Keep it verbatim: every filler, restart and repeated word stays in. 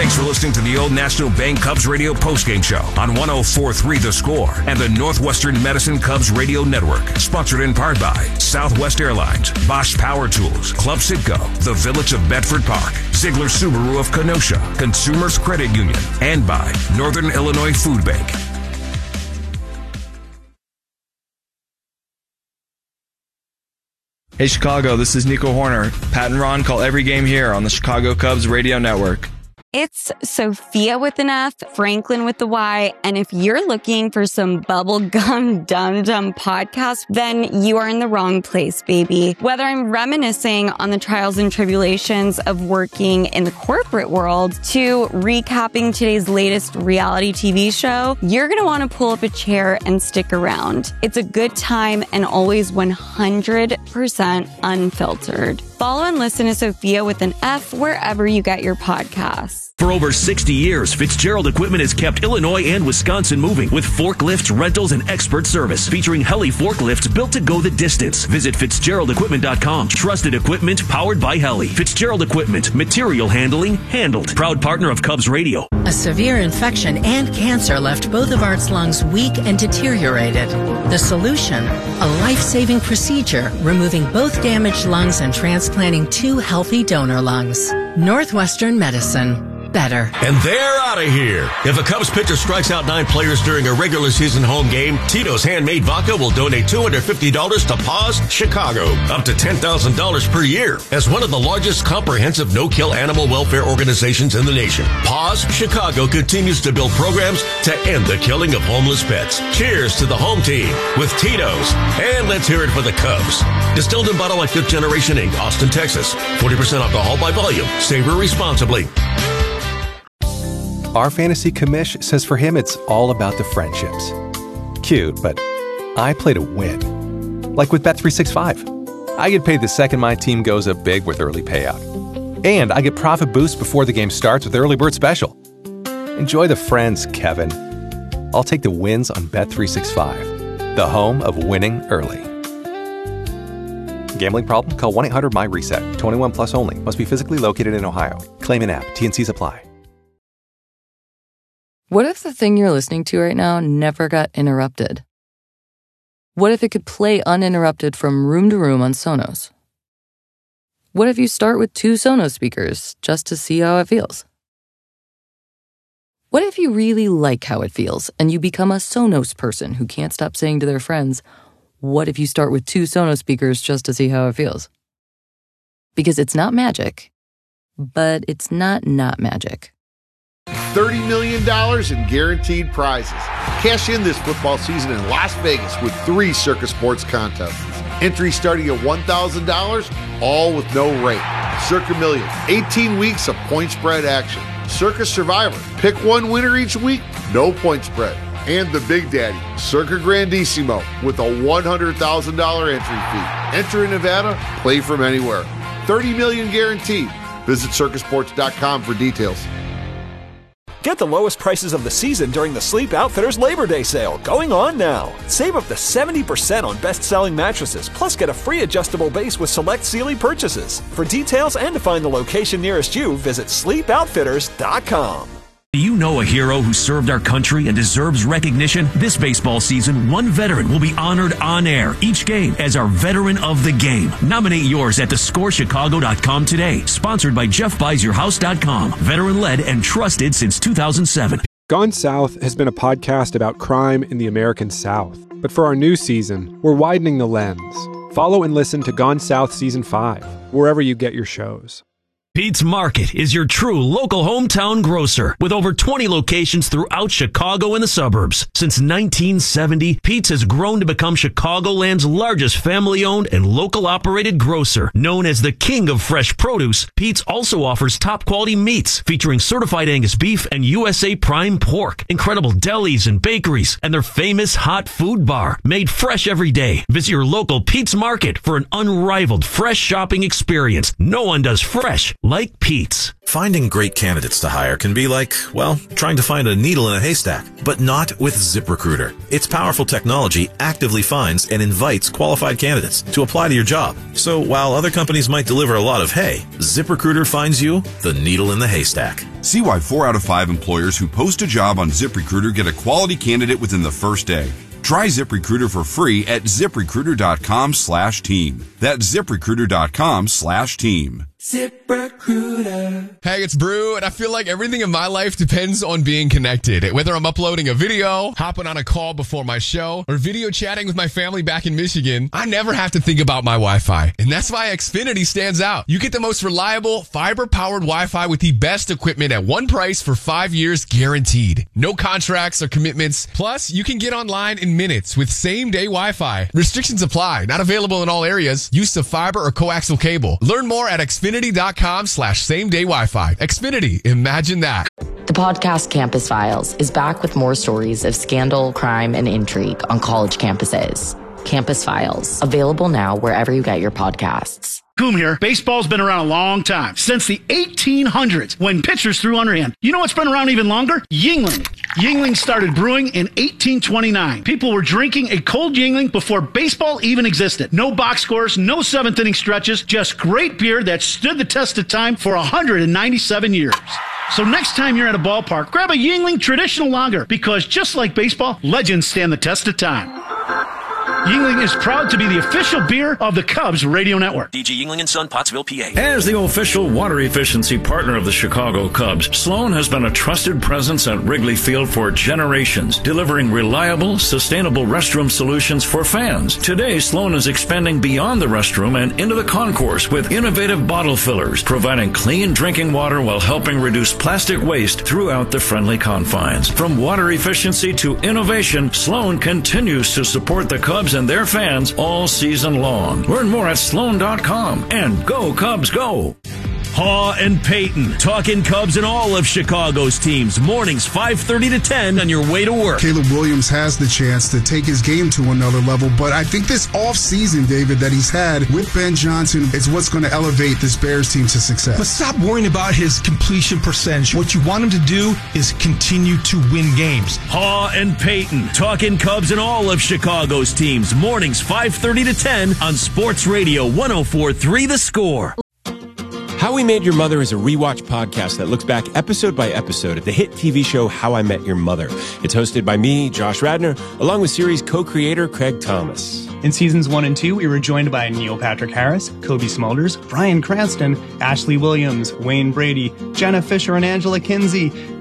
Thanks for listening to the Old National Bank Cubs Radio postgame show on one oh four point three The Score and the Northwestern Medicine Cubs Radio Network. Sponsored in part by Southwest Airlines, Bosch Power Tools, Club Citgo, the Village of Bedford Park, Ziegler Subaru of Kenosha, Consumers Credit Union, and by Northern Illinois Food Bank. Hey Chicago, this is Nico Horner. Pat and Ron call every game here on the Chicago Cubs Radio Network. It's Sophia with an F, Franklin with the Y, and if you're looking for some bubblegum dum-dum podcast, then you are in the wrong place, baby. Whether I'm reminiscing on the trials and tribulations of working in the corporate world to recapping today's latest reality T V show, you're going to want to pull up a chair and stick around. It's a good time and always one hundred percent unfiltered. Follow and listen to Sophia with an F wherever you get your podcasts. For over sixty years, Fitzgerald Equipment has kept Illinois and Wisconsin moving with forklifts, rentals, and expert service. Featuring heli forklifts built to go the distance. Visit Fitzgerald Equipment dot com. Trusted equipment powered by Heli. Fitzgerald Equipment. Material handling handled. Proud partner of Cubs Radio. A severe infection and cancer left both of Art's lungs weak and deteriorated. The solution? A life-saving procedure removing both damaged lungs and transplanting two healthy donor lungs. Northwestern Medicine. Better. And they're out of here. If a Cubs pitcher strikes out nine players during a regular season home game, Tito's Handmade Vodka will donate two hundred fifty dollars to Paws Chicago, up to ten thousand dollars per year. As one of the largest comprehensive no-kill animal welfare organizations in the nation, Paws Chicago continues to build programs to end the killing of homeless pets. Cheers to the home team with Tito's. And let's hear it for the Cubs. Distilled and bottled by Fifth Generation Incorporated, Austin, Texas. forty percent alcohol by volume. Savor responsibly. Our fantasy commish says for him it's all about the friendships. Cute, but I play to win. Like with Bet three sixty-five. I get paid the second my team goes up big with early payout. And I get profit boost before the game starts with Early Bird Special. Enjoy the friends, Kevin. I'll take the wins on Bet three sixty-five, the home of winning early. Gambling problem? Call one eight hundred M Y reset. twenty-one plus only. Must be physically located in Ohio. Claim in app. T and Cs apply. What if the thing you're listening to right now never got interrupted? What if it could play uninterrupted from room to room on Sonos? What if you start with two Sonos speakers just to see how it feels? What if you really like how it feels and you become a Sonos person who can't stop saying to their friends, what if you start with two Sonos speakers just to see how it feels? Because it's not magic, but it's not not magic. thirty million dollars in guaranteed prizes. Cash in this football season in Las Vegas with three Circa Sports contests. Entry starting at one thousand dollars, all with no rate. Circa Million, eighteen weeks of point spread action. Circa Survivor, pick one winner each week, no point spread. And the Big Daddy, Circa Grandissimo, with a one hundred thousand dollars entry fee. Enter in Nevada, play from anywhere. thirty million dollars guaranteed. Visit Circa Sports dot com for details. Get the lowest prices of the season during the Sleep Outfitters Labor Day sale, going on now. Save up to seventy percent on best-selling mattresses, plus get a free adjustable base with select Sealy purchases. For details and to find the location nearest you, visit sleep outfitters dot com. Do you know a hero who served our country and deserves recognition? This baseball season, one veteran will be honored on air each game as our Veteran of the Game. Nominate yours at the score chicago dot com today. Sponsored by jeff buys your house dot com. Veteran-led and trusted since two thousand seven. Gone South has been a podcast about crime in the American South. But for our new season, we're widening the lens. Follow and listen to Gone South Season five, wherever you get your shows. Pete's Market is your true local hometown grocer with over twenty locations throughout Chicago and the suburbs. Since nineteen seventy, Pete's has grown to become Chicagoland's largest family-owned and local-operated grocer. Known as the king of fresh produce, Pete's also offers top-quality meats featuring certified Angus beef and U S A prime pork, incredible delis and bakeries, and their famous hot food bar, made fresh every day. Visit your local Pete's Market for an unrivaled fresh shopping experience. No one does fresh like Pete's. Finding great candidates to hire can be like, well, trying to find a needle in a haystack, but not with ZipRecruiter. Its powerful technology actively finds and invites qualified candidates to apply to your job. So while other companies might deliver a lot of hay, ZipRecruiter finds you the needle in the haystack. See why four out of five employers who post a job on ZipRecruiter get a quality candidate within the first day. Try ZipRecruiter for free at ZipRecruiter.com slash team. That's ZipRecruiter.com slash team. ZipRecruiter. Hey, it's Brew, and I feel like everything in my life depends on being connected. Whether I'm uploading a video, hopping on a call before my show, or video chatting with my family back in Michigan, I never have to think about my Wi-Fi. And that's why Xfinity stands out. You get the most reliable, fiber-powered Wi-Fi with the best equipment at one price for five years guaranteed. No contracts or commitments. Plus, you can get online in minutes with same-day Wi-Fi. Restrictions apply. Not available in all areas. Use of fiber or coaxial cable. Learn more at Xfinity.com slash same-day Wi-Fi. Xfinity. Imagine that. The podcast Campus Files is back with more stories of scandal, crime, and intrigue on college campuses. Campus Files. Available now wherever you get your podcasts. Coom here. Baseball's been around a long time, since the eighteen hundreds, when pitchers threw underhand. You know what's been around even longer? Yuengling. Yuengling started brewing in eighteen twenty-nine. People were drinking a cold Yuengling before baseball even existed. No box scores, no seventh inning stretches, just great beer that stood the test of time for one hundred ninety-seven years. So next time you're at a ballpark, grab a Yuengling Traditional Lager, because just like baseball, legends stand the test of time. Yuengling is proud to be the official beer of the Cubs Radio Network. D G Yuengling and Son, Pottsville, P A. As the official water efficiency partner of the Chicago Cubs, Sloan has been a trusted presence at Wrigley Field for generations, delivering reliable, sustainable restroom solutions for fans. Today, Sloan is expanding beyond the restroom and into the concourse with innovative bottle fillers, providing clean drinking water while helping reduce plastic waste throughout the friendly confines. From water efficiency to innovation, Sloan continues to support the Cubs and their fans all season long. Learn more at sloan dot com and go Cubs go. Haw and Peyton, talking Cubs and all of Chicago's teams. Mornings five thirty to ten on your way to work. Caleb Williams has the chance to take his game to another level, but I think this offseason, David, that he's had with Ben Johnson is what's going to elevate this Bears team to success. But stop worrying about his completion percentage. What you want him to do is continue to win games. Haw and Peyton, talking Cubs and all of Chicago's teams. Mornings five thirty to ten on Sports Radio one oh four point three The Score. How We Met Your Mother is a rewatch podcast that looks back episode by episode at the hit T V show How I Met Your Mother. It's hosted by me, Josh Radnor, along with series co-creator Craig Thomas. In seasons one and two, we were joined by Neil Patrick Harris, Kobe Smulders, Bryan Cranston, Ashley Williams, Wayne Brady, Jenna Fisher and Angela Kinsey,